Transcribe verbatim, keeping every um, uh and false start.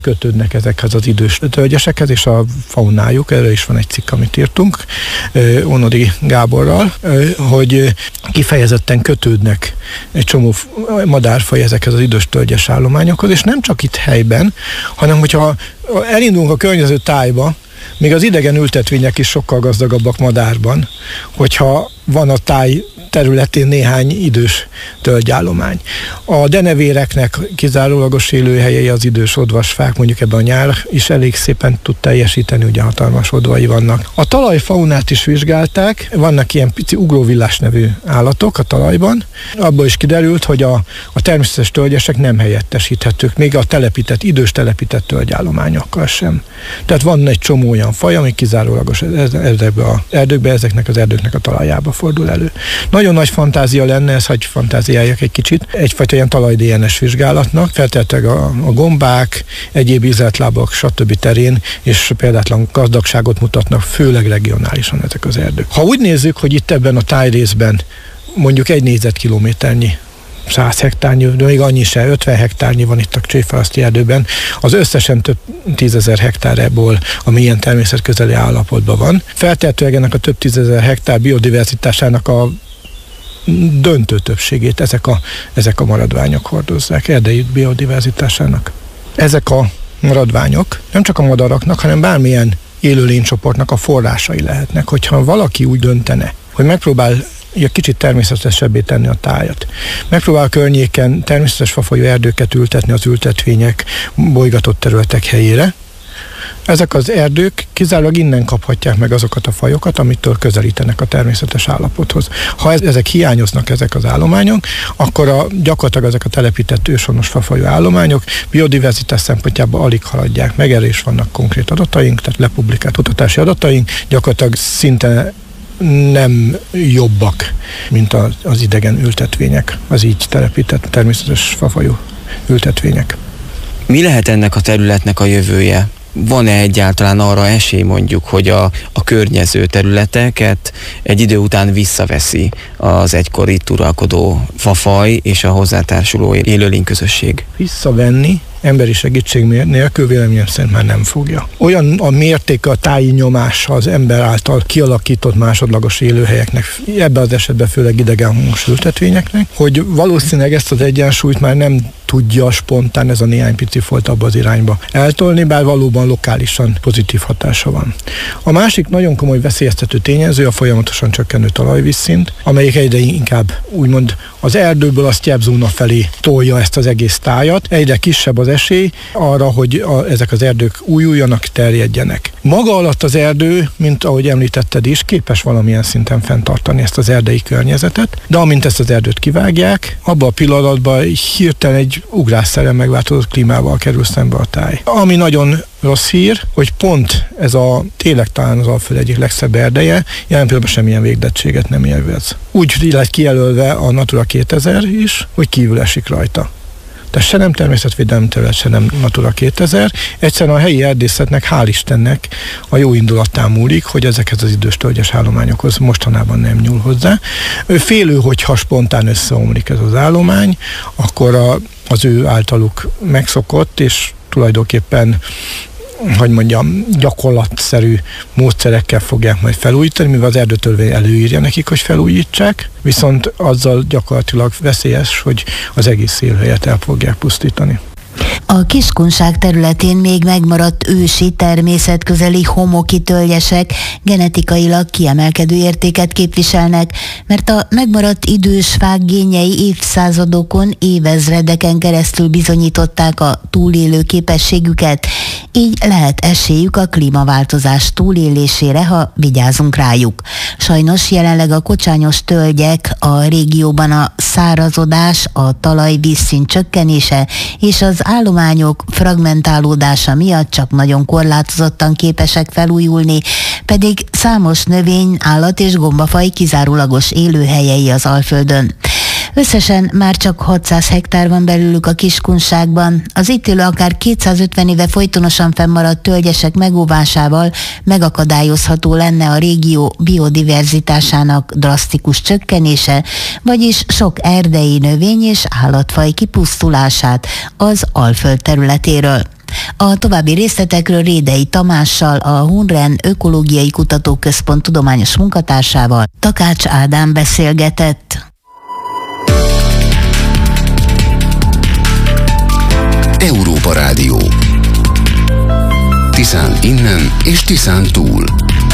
kötődnek ezekhez az idős tölgyesekhez, és a faunájuk, erről is van egy cikk, amit írtunk Ónodi Gáborral, hogy kifejezetten kötődnek egy csomó madárfaj ezekhez az idős tölgyes állományokhoz, és nem csak itt helyben, hanem hogyha elindulunk a környező tájba, még az idegen ültetvények is sokkal gazdagabbak madárban, hogyha van a táj területén néhány idős tölgyállomány. A denevéreknek kizárólagos élőhelyei az idős odvasfák, mondjuk ebben a nyár is elég szépen tud teljesíteni, ugye hatalmas odvai vannak. A talajfaunát is vizsgálták, vannak ilyen pici ugróvillás nevű állatok a talajban. Abból is kiderült, hogy a, a természetes tölgyesek nem helyettesíthetők, még a telepített, idős telepített tölgyállományokkal sem. Tehát van egy csomó olyan faj, ami kizárólagos ezekbe az erdőkbe, ezeknek az erdőknek a talajába fordul elő. Nagyon nagy fantázia lenne, ez hagy fantáziáljak egy kicsit, egyfajta ilyen talaj-dé en es vizsgálatnak, feltétlenül a, a gombák, egyéb ízeltlábak, stb. Terén, és példátlan gazdagságot mutatnak, főleg regionálisan ezek az erdők. Ha úgy nézzük, hogy itt ebben a tájrészben mondjuk egy négyzetkilométernyi, száz hektárnyi, de még annyi se, ötven hektárnyi van itt a Csévfaraszti erdőben, az összesen több tízezer hektárból, ami ilyen természetközeli állapotban van. Feltehetőleg ennek a több tízezer hektár biodiverzitásának a döntő többségét ezek a, ezek a maradványok hordozzák, erdei biodiverzitásának. Ezek a maradványok nem csak a madaraknak, hanem bármilyen élőlénycsoportnak a forrásai lehetnek. Hogyha valaki úgy döntene, hogy megpróbál egy kicsit természetesebbé tenni a tájat. Megpróbál a környéken természetes fafajú erdőket ültetni az ültetvények bolygatott területek helyére. Ezek az erdők kizárólag innen kaphatják meg azokat a fajokat, amitől közelítenek a természetes állapothoz. Ha ezek hiányoznak, ezek az állományok, akkor a, gyakorlatilag ezek a telepített őshonos fafajú állományok biodiverzitás szempontjából alig haladják meg, erre is vannak konkrét adataink, tehát lepublikált kutatási adataink, gyakorlatilag szinte nem jobbak, mint az, az idegen ültetvények, az így telepített természetes fafajú ültetvények. Mi lehet ennek a területnek a jövője? Van-e egyáltalán arra esély mondjuk, hogy a, a környező területeket egy idő után visszaveszi az egykor itt uralkodó fafaj és a hozzátársuló élőlényközösség? Visszavenni emberi segítség nélkül véleményem szerint már nem fogja. Olyan a mértéke a táji nyomása az ember által kialakított másodlagos élőhelyeknek, ebben az esetben főleg idegenhonos ültetvényeknek, hogy valószínűleg ezt az egyensúlyt már nem tudja spontán ez a néhány pici folt abba az irányba eltolni, bár valóban lokálisan pozitív hatása van. A másik nagyon komoly veszélyeztető tényező a folyamatosan csökkenő talajvízszint, amelyik egyre inkább úgymond az erdőből a sztyeppzóna felé tolja ezt az egész tájat, egyre kisebb az esély arra, hogy a, ezek az erdők újuljanak, terjedjenek. Maga alatt az erdő, mint ahogy említetted is, képes valamilyen szinten fenntartani ezt az erdei környezetet, de amint ezt az erdőt kivágják, abban a pillanatban hirtelen egy ugrásszerűen megváltozott klímával kerül szembe a táj. Ami nagyon rossz hír, hogy pont ez a tényleg talán az Alföld egyik legszebb erdeje, jelen pillanatban semmilyen végdettséget nem élvez. Úgy lett kijelölve a Natura kétezer is, hogy kívül esik rajta. Tehát se nem természetvédelmi terület, se nem Natura kétezer. Egyszerűen a helyi erdészetnek, hál' Istennek a jó indulatán múlik, hogy ezekhez az idős tölgyes állományokhoz mostanában nem nyúl hozzá. Félő, hogyha spontán összeomlik ez az állomány, akkor a, az ő általuk megszokott, és tulajdonképpen hogy mondjam, gyakorlatszerű módszerekkel fogják majd felújítani, mivel az erdőtörvény előírja nekik, hogy felújítsák, viszont azzal gyakorlatilag veszélyes, hogy az egész élőhelyet el fogják pusztítani. A Kiskunság területén még megmaradt ősi természetközeli homoki tölgyesek genetikailag kiemelkedő értéket képviselnek, mert a megmaradt idős fák génjei évszázadokon, évezredeken keresztül bizonyították a túlélő képességüket, így lehet esélyük a klímaváltozás túlélésére, ha vigyázunk rájuk. Sajnos jelenleg a kocsányos tölgyek, a régióban a szárazodás, a talajvízszint csökkenése és az állományok fragmentálódása miatt csak nagyon korlátozottan képesek felújulni, pedig számos növény, állat és gombafaj kizárólagos élőhelyei az Alföldön. Összesen már csak hatszáz hektár van belőlük a Kiskunságban. Az itt élő akár kétszázötven éve folytonosan fennmaradt tölgyesek megóvásával megakadályozható lenne a régió biodiverzitásának drasztikus csökkenése, vagyis sok erdei növény és állatfaj kipusztulását az Alföld területéről. A további részletekről Rédei Tamással, a Hunren Ökológiai Kutatóközpont tudományos munkatársával Takács Ádám beszélgetett. Európa Rádió. Tiszán innen és Tiszán túl.